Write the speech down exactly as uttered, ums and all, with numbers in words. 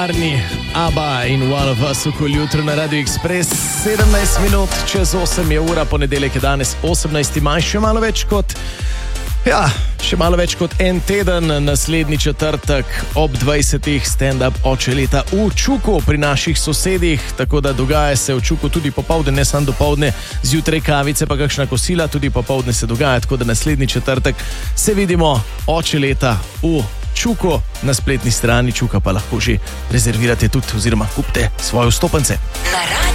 legendarni ABBA in One of Us okoli jutro na Radio Express. sedemnajst minut čez osem je ura, ponedeljek je danes osemnajsti maj, še malo več kot, ja, še malo več kot en teden, naslednji četrtek ob dvajsetih stand-up oče leta v Čuku pri naših sosedih, tako da dogaja se v Čuku tudi popovdne, ne samo dopovdne, zjutraj kavice pa kakšna kosila, tudi popovdne se dogaja, tako da naslednji četrtek se vidimo oče leta v Čuku, na spletni strani Čuka pa lahko že rezervirate tudi oziroma kupite svoje vstopnice.